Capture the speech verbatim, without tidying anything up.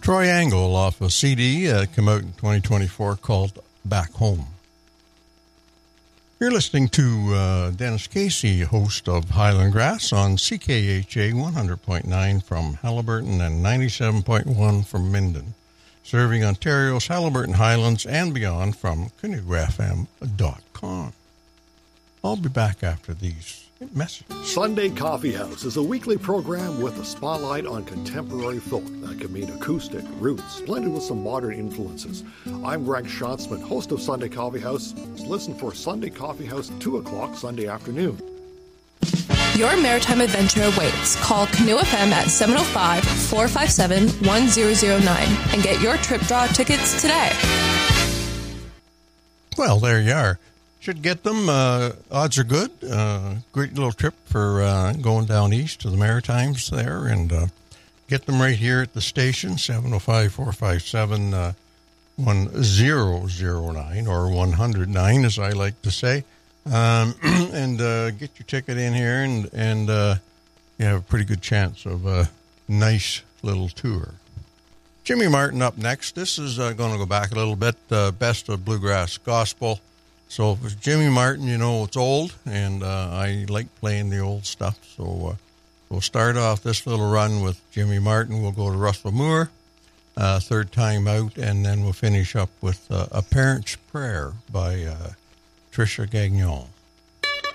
Troy Angle off a C D uh, came out in twenty twenty-four called Back Home. You're listening to uh, Dennis Casey, host of Highland Grass on C K H A one hundred point nine from Haliburton and ninety-seven point one from Minden, serving Ontario's Haliburton Highlands and beyond from canoe f m dot com. I'll be back after these messages. Sunday Coffee House is a weekly program with a spotlight on contemporary folk that can mean acoustic, roots, blended with some modern influences. I'm Greg Schatzman, host of Sunday Coffee House. Listen for Sunday Coffee House at two o'clock Sunday afternoon. Your maritime adventure awaits. Call Canoe F M at seven oh five, four five seven, one zero zero nine and get your trip draw tickets today. Well, there you are. Should get them. Uh, odds are good. Uh, great little trip for uh, going down east to the Maritimes there, and uh, get them right here at the station, seven oh five, four five seven, one zero zero nine, or one hundred nine, as I like to say. Um, and uh, get your ticket in here, and, and uh, you have a pretty good chance of a nice little tour. Jimmy Martin up next. This is uh, going to go back a little bit. Uh, Best of Bluegrass Gospel. So if it's Jimmy Martin, you know it's old, and uh, I like playing the old stuff. So uh, we'll start off this little run with Jimmy Martin. We'll go to Russell Moore, uh, third time out, and then we'll finish up with uh, A Parent's Prayer by uh, Tricia Gagnon.